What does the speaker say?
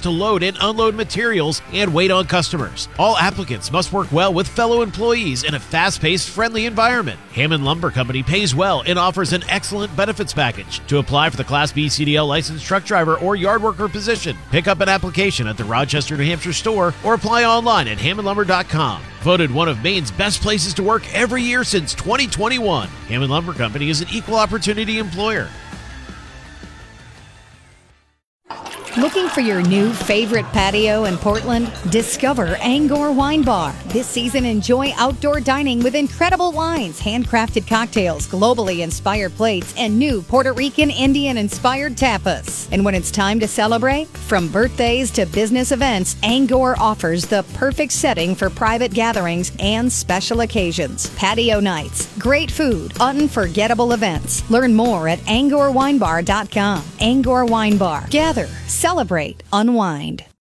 to load and unload materials and wait on customers. All applicants must work well with fellow employees in a fast-paced, friendly environment. Hammond Lumber Company pays well and offers an excellent benefits package. To apply for the Class B CDL licensed truck driver or yard worker position, pick up an application at the Rochester, New Hampshire store or apply online at hammondlumber.com. Voted one of Maine's best places to work every year since 2021. Hammond Lumber Company is an equal opportunity employer. Looking for your new favorite patio in Portland? Discover Angor Wine Bar. This season, enjoy outdoor dining with incredible wines, handcrafted cocktails, globally inspired plates, and new Puerto Rican Indian-inspired tapas. And when it's time to celebrate, from birthdays to business events, Angor offers the perfect setting for private gatherings and special occasions. Patio nights, great food, unforgettable events. Learn more at angorwinebar.com. Angor Wine Bar. Gather, celebrate, unwind.